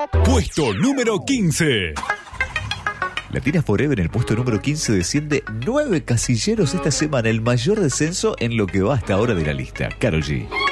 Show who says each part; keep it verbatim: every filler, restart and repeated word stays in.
Speaker 1: Puesto número quince.
Speaker 2: Latina Forever en el puesto número quince desciende nueve casilleros esta semana, el mayor descenso en lo que va hasta ahora de la lista. Karol G.